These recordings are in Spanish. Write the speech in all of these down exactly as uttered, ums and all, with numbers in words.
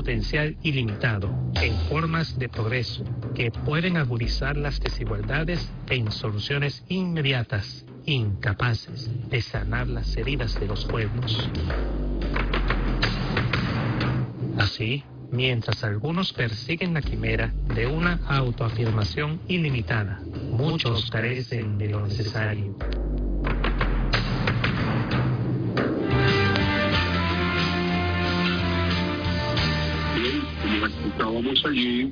potencial ilimitado en formas de progreso que pueden agudizar las desigualdades en soluciones inmediatas, incapaces de sanar las heridas de los pueblos. Así, mientras algunos persiguen la quimera de una autoafirmación ilimitada, muchos carecen de lo necesario. Estábamos allí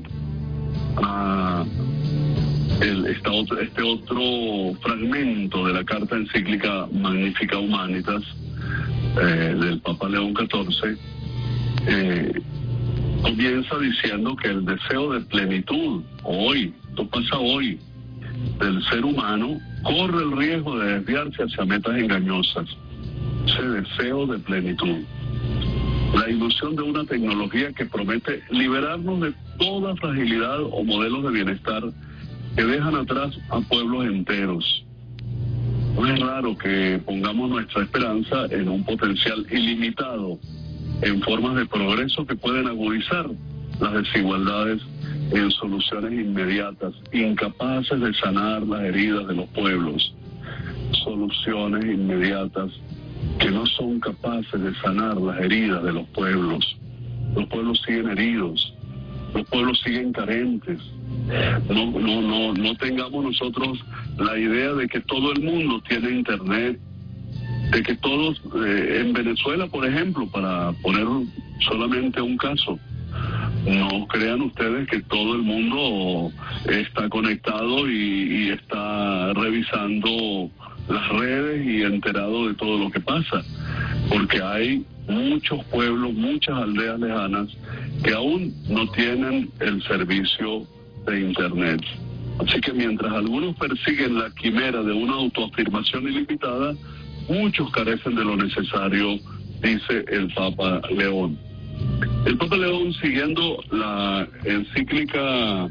a el, esta otro, este otro fragmento de la carta encíclica Magnificat Humanitas eh, del Papa León catorce. Eh, comienza diciendo que el deseo de plenitud hoy, esto pasa hoy, del ser humano corre el riesgo de desviarse hacia metas engañosas. Ese deseo de plenitud, la ilusión de una tecnología que promete liberarnos de toda fragilidad o modelos de bienestar que dejan atrás a pueblos enteros. No es raro que pongamos nuestra esperanza en un potencial ilimitado, en formas de progreso que pueden agudizar las desigualdades en soluciones inmediatas, incapaces de sanar las heridas de los pueblos. Soluciones inmediatas que no son capaces de sanar las heridas de los pueblos. Los pueblos siguen heridos, los pueblos siguen carentes. No, no, no, no tengamos nosotros la idea de que todo el mundo tiene internet, de que todos, eh, en Venezuela, por ejemplo, para poner solamente un caso, no crean ustedes que todo el mundo está conectado y, y está revisando las redes y enterado de todo lo que pasa, porque hay muchos pueblos, muchas aldeas lejanas que aún no tienen el servicio de internet. Así que mientras algunos persiguen la quimera de una autoafirmación ilimitada, muchos carecen de lo necesario, dice el Papa León. El Papa León, siguiendo la encíclica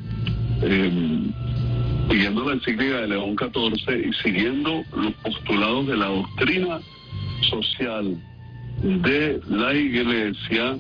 eh, siguiendo la encíclica de León catorce y siguiendo los postulados de la doctrina social de la Iglesia,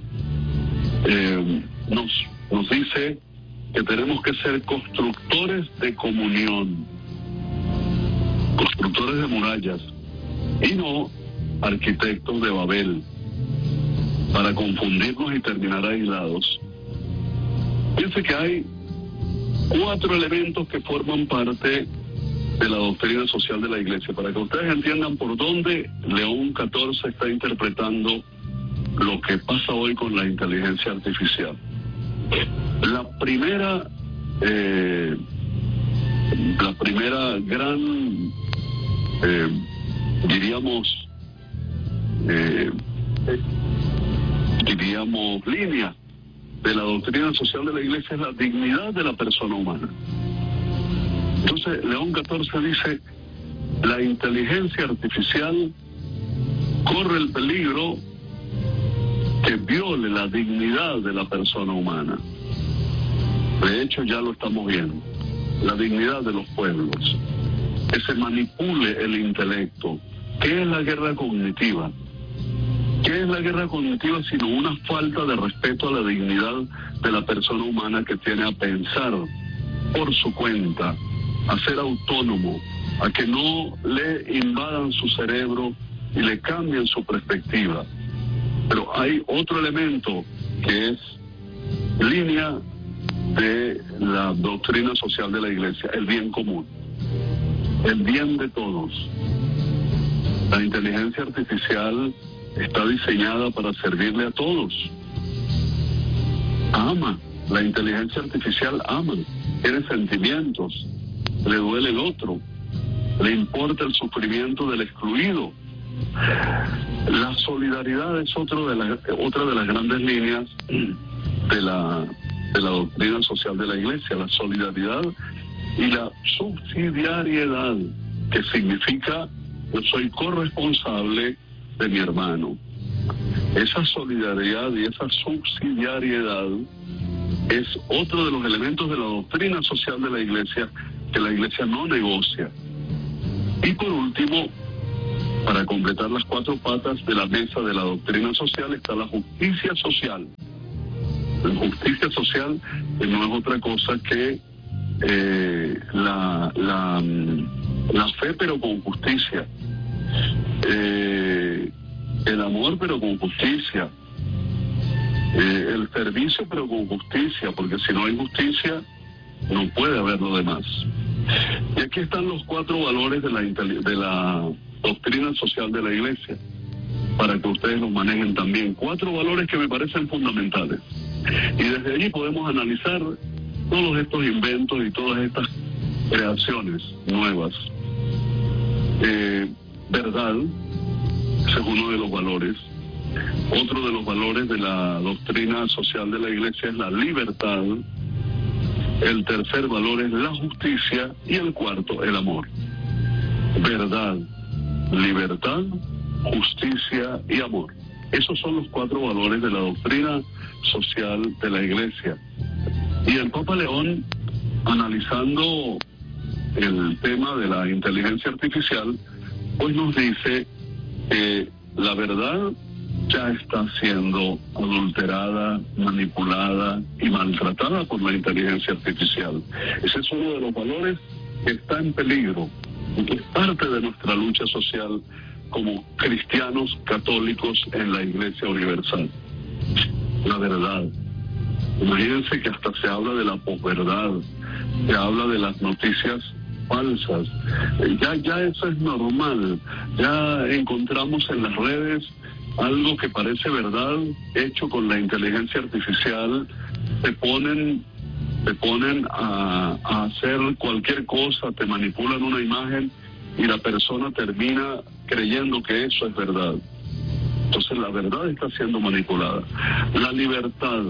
eh, nos, nos dice que tenemos que ser constructores de comunión, constructores de murallas, y no arquitectos de Babel, para confundirnos y terminar aislados. Piense que hay cuatro elementos que forman parte de la doctrina social de la Iglesia, para que ustedes entiendan por dónde León catorce está interpretando lo que pasa hoy con la inteligencia artificial. La primera, eh, la primera gran, eh, diríamos, eh, diríamos, línea de la doctrina social de la Iglesia es la dignidad de la persona humana. Entonces, León catorce dice, la inteligencia artificial corre el peligro que viole la dignidad de la persona humana. De hecho, ya lo estamos viendo. La dignidad de los pueblos. Que se manipule el intelecto. ¿Qué es la guerra cognitiva? ¿Qué es la guerra cognitiva sino una falta de respeto a la dignidad de la persona humana que tiene a pensar por su cuenta, a ser autónomo, a que no le invadan su cerebro y le cambien su perspectiva? Pero hay otro elemento que es línea de la doctrina social de la Iglesia, el bien común, el bien de todos. La inteligencia artificial está diseñada para servirle a todos. Ama, la inteligencia artificial ama, tiene sentimientos, le duele el otro, le importa el sufrimiento del excluido. La solidaridad es otro de la, otra de las grandes líneas de la, de la doctrina social de la Iglesia, la solidaridad y la subsidiariedad, que significa yo soy corresponsable de mi hermano. Esa solidaridad y esa subsidiariedad es otro de los elementos de la doctrina social de la Iglesia que la Iglesia no negocia. Y por último, para completar las cuatro patas de la mesa de la doctrina social, está la justicia social. Justicia social, que no es otra cosa que eh, la, la, la fe, pero con justicia. Eh, el amor, pero con justicia. Eh, el servicio, pero con justicia, porque si no hay justicia, no puede haber lo demás. Y aquí están los cuatro valores de la, de la doctrina social de la Iglesia, para que ustedes los manejen también. Cuatro valores que me parecen fundamentales. Y desde allí podemos analizar todos estos inventos y todas estas creaciones nuevas. Eh, verdad, ese es uno de los valores. Otro de los valores de la doctrina social de la Iglesia es la libertad. El tercer valor es la justicia y el cuarto, el amor. Verdad, libertad, justicia y amor. Esos son los cuatro valores de la doctrina social de la Iglesia. Y el Papa León, analizando el tema de la inteligencia artificial, pues nos dice que la verdad ya está siendo adulterada, manipulada y maltratada por la inteligencia artificial. Ese es uno de los valores que está en peligro y que es parte de nuestra lucha social como cristianos católicos en la Iglesia Universal. La verdad. Imagínense que hasta se habla de la posverdad, se habla de las noticias falsas. Ya, ya eso es normal. Ya encontramos en las redes algo que parece verdad, hecho con la inteligencia artificial. Te ponen, te ponen a, a hacer cualquier cosa, te manipulan una imagen y la persona termina creyendo que eso es verdad. Entonces la verdad está siendo manipulada. La libertad,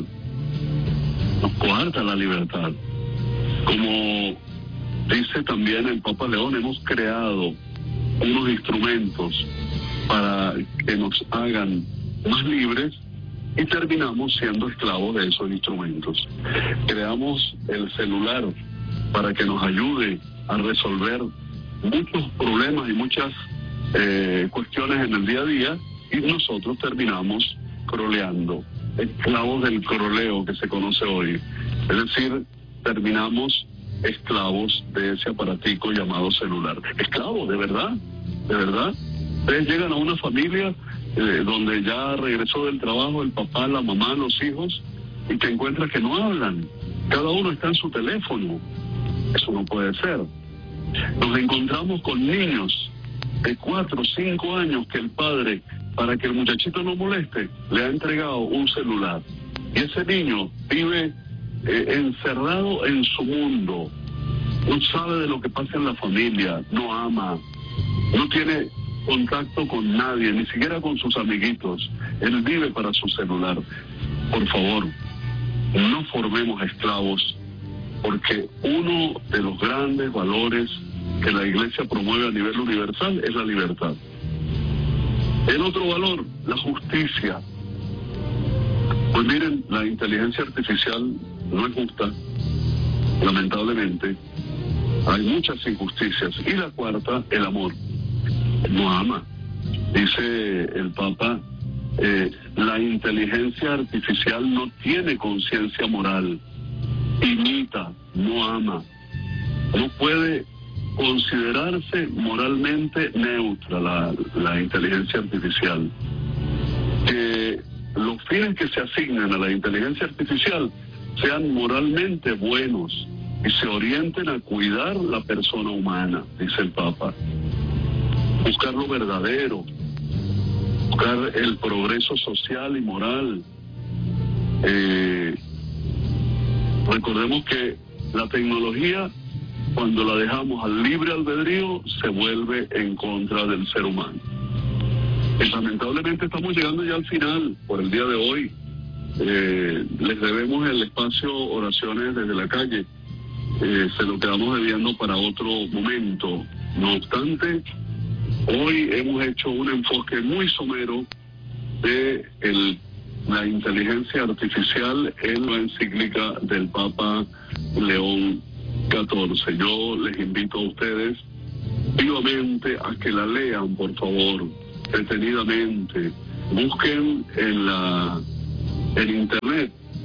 nos coarta la libertad. Como dice también el Papa León, hemos creado unos instrumentos para que nos hagan más libres y terminamos siendo esclavos de esos instrumentos. Creamos el celular para que nos ayude a resolver muchos problemas y muchas eh, cuestiones en el día a día, y nosotros terminamos croleando, esclavos del croleo que se conoce hoy. Es decir, terminamos esclavos de ese aparatico llamado celular. Esclavos, de verdad, de verdad. Ustedes llegan a una familia eh, donde ya regresó del trabajo el papá, la mamá, los hijos, y te encuentras que no hablan. Cada uno está en su teléfono. Eso no puede ser. Nos encontramos con niños de cuatro o cinco años que el padre, para que el muchachito no moleste, le ha entregado un celular. Y ese niño vive eh, encerrado en su mundo. No sabe de lo que pasa en la familia, no ama, no tiene contacto con nadie, ni siquiera con sus amiguitos. Él vive para su celular. Por favor, no formemos esclavos, porque uno de los grandes valores que la Iglesia promueve a nivel universal es la libertad. El otro valor, la justicia. Pues miren, la inteligencia artificial no es justa, lamentablemente. Hay muchas injusticias. Y la cuarta, el amor. No ama. Dice el Papa, eh, la inteligencia artificial no tiene conciencia moral, imita, no ama, no puede considerarse moralmente neutra la, la inteligencia artificial. Que los fines que se asignen a la inteligencia artificial sean moralmente buenos y se orienten a cuidar la persona humana, dice el Papa. Buscar lo verdadero, buscar el progreso social y moral. Eh, recordemos que la tecnología, cuando la dejamos al libre albedrío, se vuelve en contra del ser humano. Y lamentablemente estamos llegando ya al final por el día de hoy. Eh, les debemos el espacio Oraciones desde la Calle. Eh, se lo quedamos debiendo para otro momento. No obstante, hoy hemos hecho un enfoque muy somero de el, la inteligencia artificial en la encíclica del Papa León catorce. Yo les invito a ustedes vivamente a que la lean, por favor, detenidamente. Busquen en la en internet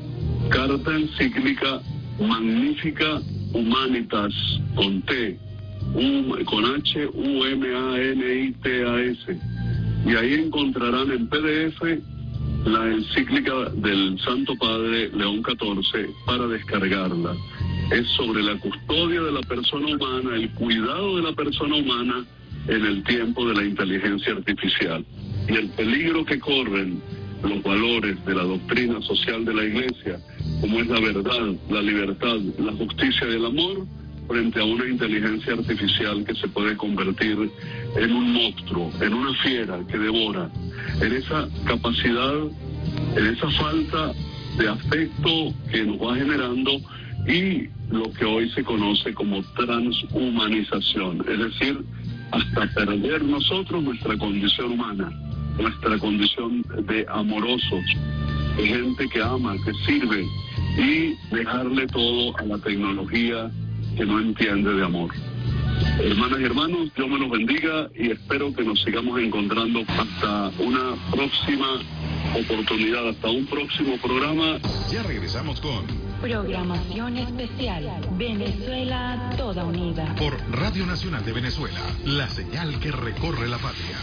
Carta encíclica Magnifica Humanitas, con T, U, con H, U, M, A, N, I, T, A, S. Y ahí encontrarán en P D F la encíclica del Santo Padre León catorce para descargarla. Es sobre la custodia de la persona humana, el cuidado de la persona humana en el tiempo de la inteligencia artificial y el peligro que corren los valores de la doctrina social de la Iglesia, como es la verdad, la libertad, la justicia y el amor, frente a una inteligencia artificial que se puede convertir en un monstruo, en una fiera que devora, en esa capacidad, en esa falta de afecto que nos va generando y lo que hoy se conoce como transhumanización, es decir, hasta perder nosotros nuestra condición humana, nuestra condición de amorosos, de gente que ama, que sirve, y dejarle todo a la tecnología que no entiende de amor. Hermanas y hermanos, Dios me los bendiga y espero que nos sigamos encontrando hasta una próxima oportunidad, hasta un próximo programa. Ya regresamos con programación especial Venezuela Toda Unida por Radio Nacional de Venezuela, la señal que recorre la patria.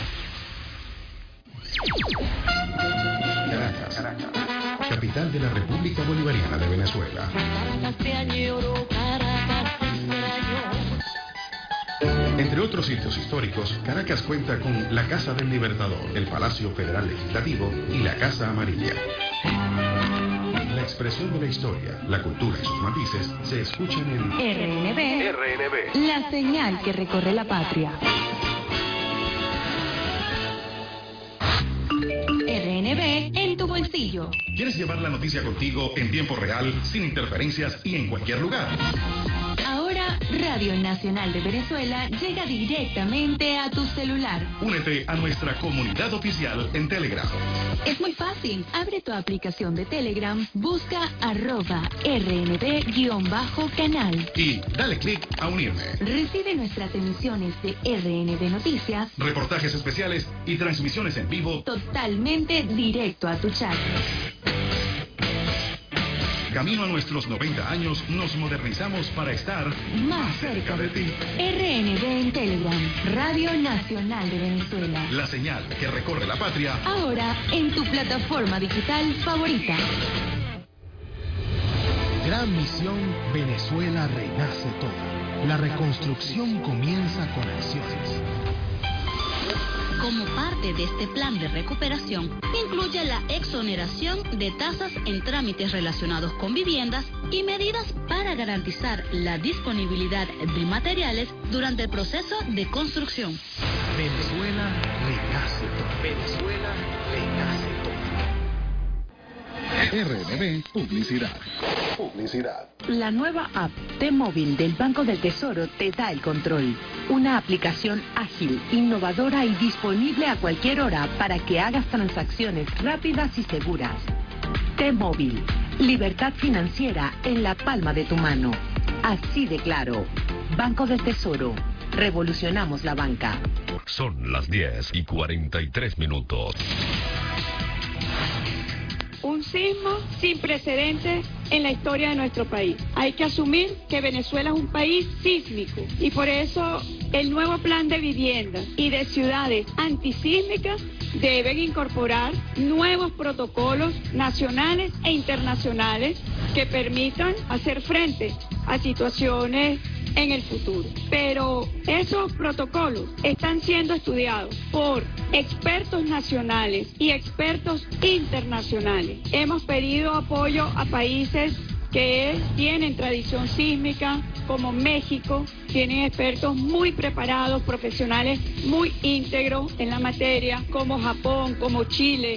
Caracas, Caracas, capital de la República Bolivariana de Venezuela. Entre otros sitios históricos, Caracas cuenta con la Casa del Libertador, el Palacio Federal Legislativo y la Casa Amarilla. La expresión de la historia, la cultura y sus matices se escuchan en R N B, R N B, la señal que recorre la patria. R N B en tu bolsillo. ¿Quieres llevar la noticia contigo en tiempo real, sin interferencias y en cualquier lugar? Ahora, Radio Nacional de Venezuela llega directamente a tu celular. Únete a nuestra comunidad oficial en Telegram. Es muy fácil. Abre tu aplicación de Telegram, busca arroba rnb-canal. Y dale clic a unirme. Recibe nuestras emisiones de R N B Noticias, reportajes especiales y transmisiones en vivo totalmente directo a tu chat. Camino a nuestros noventa años, nos modernizamos para estar más cerca de ti. R N B en Telegram, Radio Nacional de Venezuela. La señal que recorre la patria. Ahora en tu plataforma digital favorita. Gran misión, Venezuela renace toda. La reconstrucción comienza con acciones. Como parte de este plan de recuperación, incluye la exoneración de tasas en trámites relacionados con viviendas y medidas para garantizar la disponibilidad de materiales durante el proceso de construcción. Venezuela renace toda. Venezuela renace toda. R N B Publicidad. Publicidad. La nueva app T-Móvil del Banco del Tesoro te da el control. Una aplicación ágil, innovadora y disponible a cualquier hora para que hagas transacciones rápidas y seguras. T-Móvil, libertad financiera en la palma de tu mano. Así de claro. Banco del Tesoro. Revolucionamos la banca. Son las diez y cuarenta y tres minutos. Un sismo sin precedentes en la historia de nuestro país. Hay que asumir que Venezuela es un país sísmico y por eso el nuevo plan de vivienda y de ciudades antisísmicas deben incorporar nuevos protocolos nacionales e internacionales que permitan hacer frente a situaciones en el futuro. Pero esos protocolos están siendo estudiados por expertos nacionales y expertos internacionales. Hemos pedido apoyo a países que tienen tradición sísmica, como México, tienen expertos muy preparados, profesionales muy íntegros en la materia, como Japón, como Chile.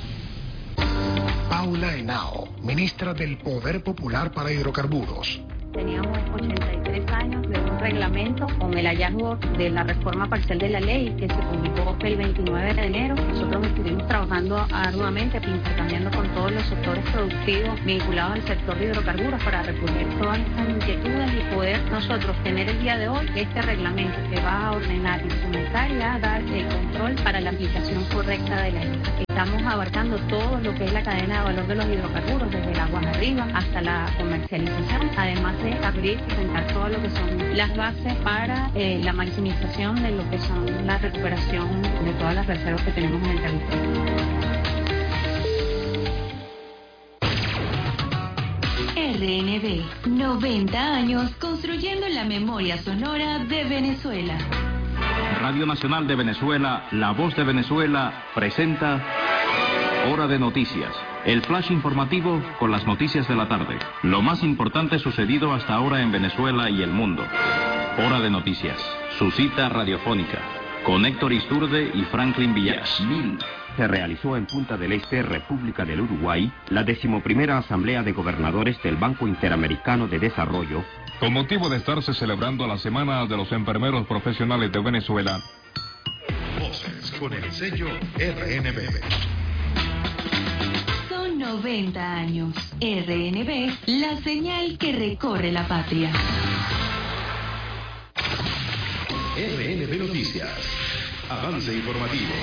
Paula Henao, ministra del Poder Popular para Hidrocarburos. Teníamos ochenta y tres años de un reglamento con el hallazgo de la reforma parcial de la ley que se publicó el veintinueve de enero. Nosotros estuvimos trabajando arduamente, intercambiando con todos los sectores productivos vinculados al sector de hidrocarburos para recoger todas estas inquietudes y poder nosotros tener el día de hoy este reglamento que va a ordenar, instrumentar y a dar el control para la aplicación correcta de la ley. Estamos abarcando todo lo que es la cadena de valor de los hidrocarburos, desde el aguas arriba hasta la comercialización, además de abrir y sentar todo lo que son las bases para eh, la maximización de lo que son la recuperación de todas las reservas que tenemos en el territorio. R N B, noventa años construyendo la memoria sonora de Venezuela. Radio Nacional de Venezuela, La Voz de Venezuela, presenta Hora de Noticias, el flash informativo con las noticias de la tarde. Lo más importante sucedido hasta ahora en Venezuela y el mundo. Hora de Noticias, su cita radiofónica, con Héctor Isturde y Franklin Villamil. Se realizó en Punta del Este, República del Uruguay, la decimoprimera Asamblea de Gobernadores del Banco Interamericano de Desarrollo, con motivo de estarse celebrando la Semana de los Enfermeros Profesionales de Venezuela. Voces con el sello R N B. Son noventa años. R N B, la señal que recorre la patria. R N B Noticias. Avance informativo.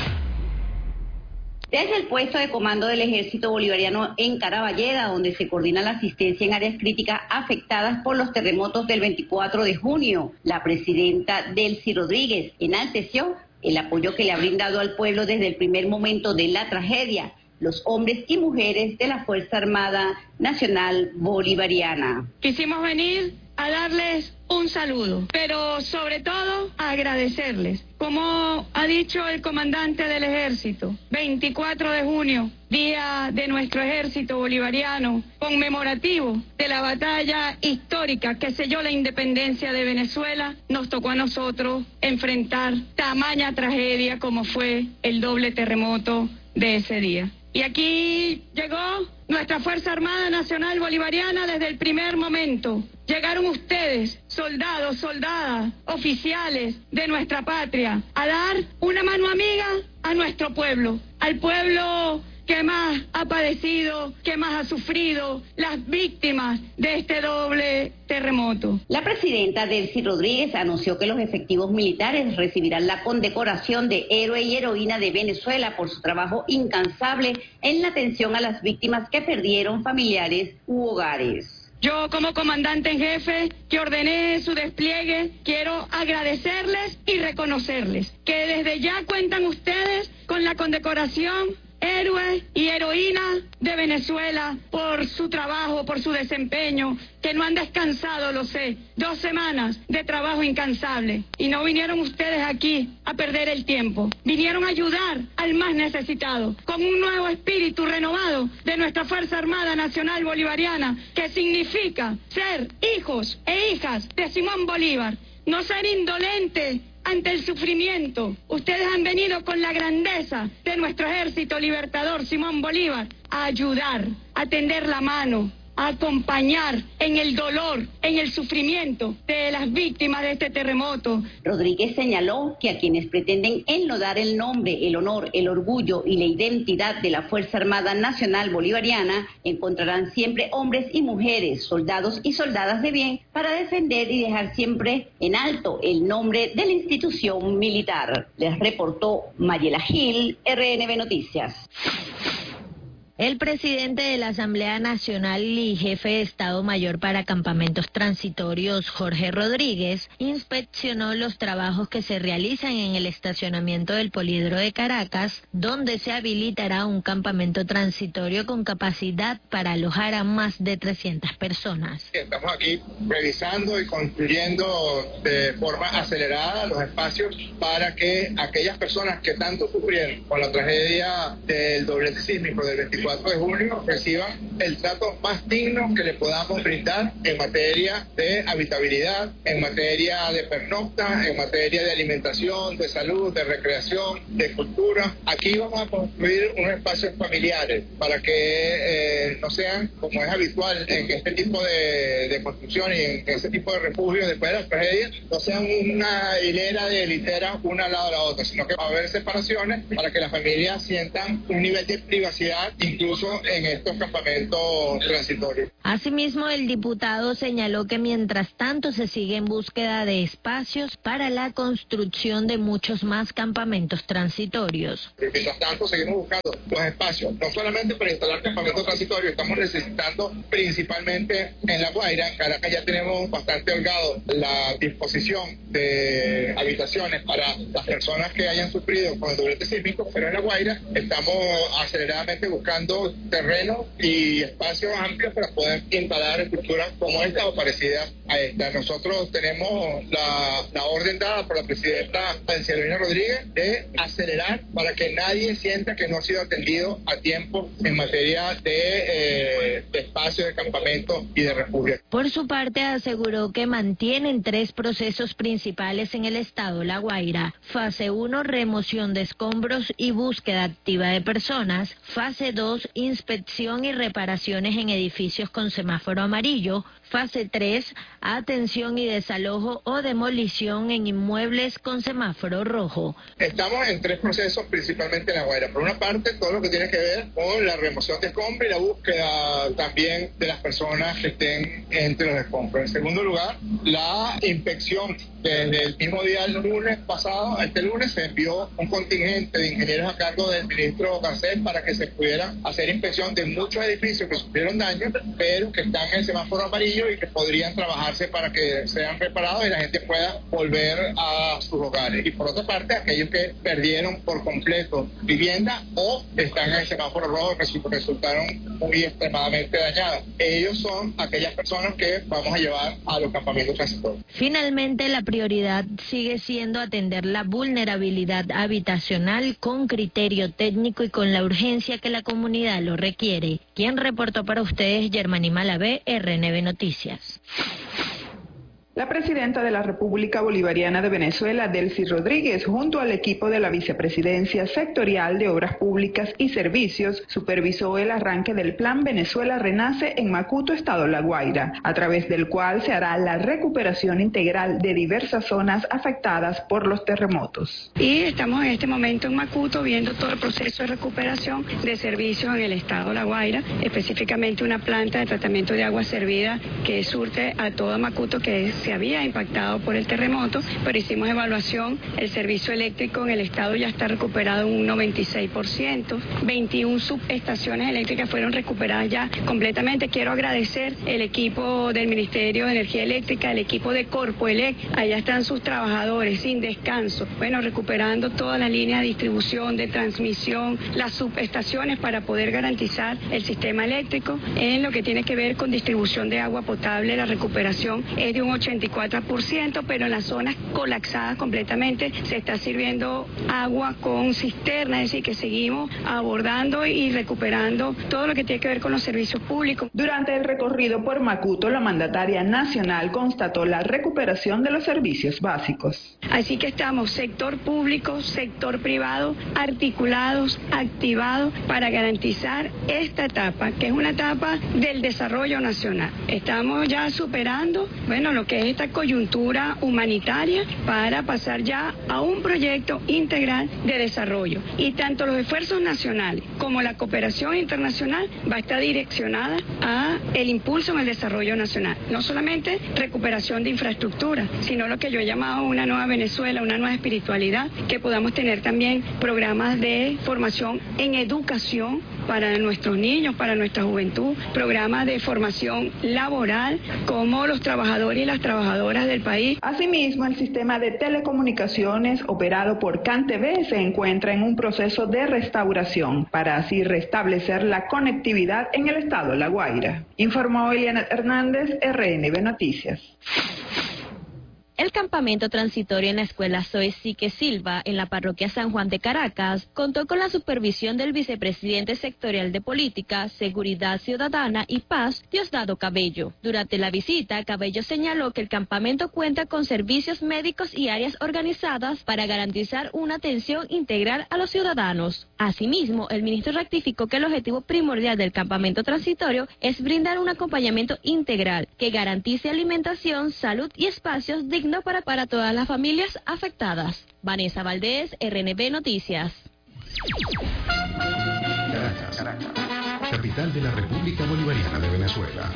Desde el puesto de comando del Ejército Bolivariano en Caraballeda, donde se coordina la asistencia en áreas críticas afectadas por los terremotos del veinticuatro de junio, la presidenta Delcy Rodríguez enalteció el apoyo que le ha brindado al pueblo desde el primer momento de la tragedia, los hombres y mujeres de la Fuerza Armada Nacional Bolivariana. Quisimos venir a darles un saludo, pero sobre todo a agradecerles. Como ha dicho el comandante del ejército, veinticuatro de junio, día de nuestro ejército bolivariano, conmemorativo de la batalla histórica que selló la independencia de Venezuela, nos tocó a nosotros enfrentar tamaña tragedia como fue el doble terremoto de ese día. Y aquí llegó nuestra Fuerza Armada Nacional Bolivariana desde el primer momento. Llegaron ustedes, soldados, soldadas, oficiales de nuestra patria, a dar una mano amiga a nuestro pueblo, al pueblo que más ha padecido, que más ha sufrido, las víctimas de este doble terremoto. La presidenta Delcy Rodríguez anunció que los efectivos militares recibirán la condecoración de Héroe y Heroína de Venezuela por su trabajo incansable en la atención a las víctimas que perdieron familiares u hogares. Yo, como comandante en jefe que ordené su despliegue, quiero agradecerles y reconocerles que desde ya cuentan ustedes con la condecoración Héroe y Heroína de Venezuela por su trabajo, por su desempeño, que no han descansado, lo sé, dos semanas de trabajo incansable. Y no vinieron ustedes aquí a perder el tiempo, vinieron a ayudar al más necesitado, con un nuevo espíritu renovado de nuestra Fuerza Armada Nacional Bolivariana, que significa ser hijos e hijas de Simón Bolívar, no ser indolente ante el sufrimiento. Ustedes han venido con la grandeza de nuestro ejército libertador Simón Bolívar a ayudar, a tender la mano, a acompañar en el dolor, en el sufrimiento de las víctimas de este terremoto. Rodríguez señaló que a quienes pretenden enlodar el nombre, el honor, el orgullo y la identidad de la Fuerza Armada Nacional Bolivariana encontrarán siempre hombres y mujeres, soldados y soldadas de bien para defender y dejar siempre en alto el nombre de la institución militar. Les reportó Mayela Gil, R N B Noticias. El presidente de la Asamblea Nacional y jefe de Estado Mayor para Campamentos Transitorios, Jorge Rodríguez, inspeccionó los trabajos que se realizan en el estacionamiento del Poliedro de Caracas, donde se habilitará un campamento transitorio con capacidad para alojar a más de trescientas personas. Estamos aquí revisando y construyendo de forma acelerada los espacios para que aquellas personas que tanto sufrieron con la tragedia del doblete sísmico del veinticuatro veinticuatro de junio reciban el trato más digno que le podamos brindar en materia de habitabilidad, en materia de pernocta, en materia de alimentación, de salud, de recreación, de cultura. Aquí vamos a construir unos espacios familiares para que eh, no sean, como es habitual en este tipo de, de construcción y en ese tipo de refugios después de las tragedias, no sean una hilera de literas una al lado de la otra, sino que va a haber separaciones para que las familias sientan un nivel de privacidad incluso en estos campamentos transitorios. Asimismo, el diputado señaló que mientras tanto se sigue en búsqueda de espacios para la construcción de muchos más campamentos transitorios. Mientras tanto, seguimos buscando los espacios, no solamente para instalar campamentos transitorios, estamos necesitando principalmente en La Guaira. En Caracas ya tenemos bastante holgado la disposición de habitaciones para las personas que hayan sufrido con el doblete sísmico, pero en La Guaira estamos aceleradamente buscando terrenos y espacios amplios para poder instalar estructuras como esta o parecidas a esta. Nosotros tenemos la, la orden dada por la presidenta Delcy Rodríguez de acelerar para que nadie sienta que no ha sido atendido a tiempo en materia de, eh, de espacios, de campamentos y de refugio. Por su parte, aseguró que mantienen tres procesos principales en el estado La Guaira. Fase uno, remoción de escombros y búsqueda activa de personas. Fase dos, inspección y reparaciones en edificios con semáforo amarillo. Fase tres, atención y desalojo o demolición en inmuebles con semáforo rojo. Estamos en tres procesos principalmente en La Guaira. Por una parte, todo lo que tiene que ver con la remoción de escombros y la búsqueda también de las personas que estén entre los escombros. En segundo lugar, la inspección. Desde el mismo día, el lunes pasado, este lunes, se envió un contingente de ingenieros a cargo del ministro Garcés para que se pudiera hacer inspección de muchos edificios que sufrieron daños, pero que están en el semáforo amarillo y que podrían trabajarse para que sean reparados y la gente pueda volver a sus hogares. Y por otra parte, aquellos que perdieron por completo vivienda o están en el semáforo rojo que resultaron muy extremadamente dañadas. Ellos son aquellas personas que vamos a llevar a los campamentos transitorios. Finalmente, la prioridad sigue siendo atender la vulnerabilidad habitacional con criterio técnico y con la urgencia que la comunidad lo requiere. Quien reportó para ustedes, Germany Malavé, R N B Noticias. La presidenta de la República Bolivariana de Venezuela, Delcy Rodríguez, junto al equipo de la Vicepresidencia Sectorial de Obras Públicas y Servicios, supervisó el arranque del Plan Venezuela Renace en Macuto, Estado La Guaira, a través del cual se hará la recuperación integral de diversas zonas afectadas por los terremotos. Y estamos en este momento en Macuto viendo todo el proceso de recuperación de servicios en el Estado La Guaira, específicamente una planta de tratamiento de agua servida que surte a toda Macuto, que es se había impactado por el terremoto, pero hicimos evaluación, el servicio eléctrico en el estado ya está recuperado en un noventa y seis por ciento, veintiuna subestaciones eléctricas fueron recuperadas ya completamente. Quiero agradecer el equipo del Ministerio de Energía Eléctrica, el equipo de Corpoelec, allá están sus trabajadores sin descanso, bueno, recuperando toda la línea de distribución, de transmisión, las subestaciones para poder garantizar el sistema eléctrico. En lo que tiene que ver con distribución de agua potable, la recuperación es de un ochenta y cuatro por ciento, pero en las zonas colapsadas completamente se está sirviendo agua con cisterna, es decir, que seguimos abordando y recuperando todo lo que tiene que ver con los servicios públicos. Durante el recorrido por Macuto, la mandataria nacional constató la recuperación de los servicios básicos. Así que estamos sector público, sector privado, articulados, activados para garantizar esta etapa, que es una etapa del desarrollo nacional. Estamos ya superando, bueno, lo que es esta coyuntura humanitaria para pasar ya a un proyecto integral de desarrollo. Y tanto los esfuerzos nacionales como la cooperación internacional va a estar direccionada a el impulso en el desarrollo nacional. No solamente recuperación de infraestructura, sino lo que yo he llamado una nueva Venezuela, una nueva espiritualidad, que podamos tener también programas de formación en educación para nuestros niños, para nuestra juventud, programas de formación laboral, como los trabajadores y las trabajadoras del país. Asimismo, el sistema de telecomunicaciones operado por CanTV se encuentra en un proceso de restauración para así restablecer la conectividad en el estado La Guaira. Informó Eliana Hernández, R N B Noticias. El campamento transitorio en la escuela Zoe Sique Silva, en la parroquia San Juan de Caracas, contó con la supervisión del vicepresidente sectorial de Política, Seguridad Ciudadana y Paz, Diosdado Cabello. Durante la visita, Cabello señaló que el campamento cuenta con servicios médicos y áreas organizadas para garantizar una atención integral a los ciudadanos. Asimismo, el ministro rectificó que el objetivo primordial del campamento transitorio es brindar un acompañamiento integral que garantice alimentación, salud y espacios dignos para, para todas las familias afectadas. Vanessa Valdés, R N B Noticias. Caracas, Caracas, capital de la República Bolivariana de Venezuela.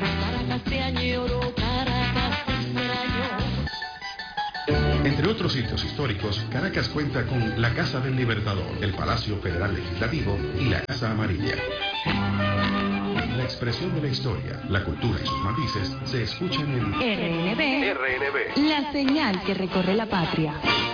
Entre otros sitios históricos, Caracas cuenta con la Casa del Libertador, el Palacio Federal Legislativo y la Casa Amarilla. La expresión de la historia, la cultura y sus matices se escuchan en R N B, R N B, la señal que recorre la patria.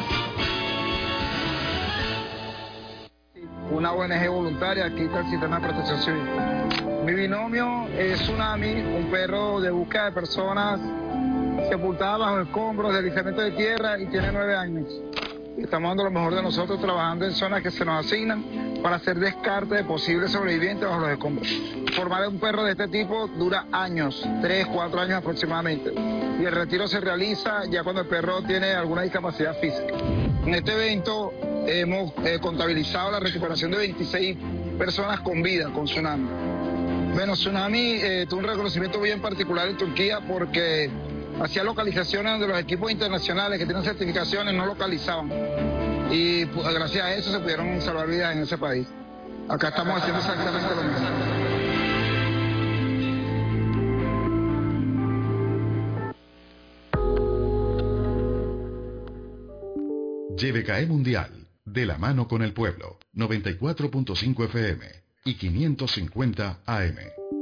Una O N G voluntaria, aquí está el sistema de protección civil. Mi binomio es Tsunami, un perro de búsqueda de personas sepultadas bajo escombros, deslizamiento de tierra, y tiene nueve años. Estamos dando lo mejor de nosotros trabajando en zonas que se nos asignan para hacer descarte de posibles sobrevivientes bajo los escombros. Formar un perro de este tipo dura años, tres, cuatro años aproximadamente. Y el retiro se realiza ya cuando el perro tiene alguna discapacidad física. En este evento hemos eh, contabilizado la recuperación de veintiséis personas con vida con Tsunami. Bueno, Tsunami eh, tuvo un reconocimiento bien particular en Turquía porque hacía localizaciones donde los equipos internacionales que tienen certificaciones no localizaban. Y pues, gracias a eso se pudieron salvar vidas en ese país. Acá estamos haciendo exactamente lo mismo. Y V K E Mundial, de la mano con el pueblo, noventa y cuatro punto cinco F M y quinientos cincuenta A M.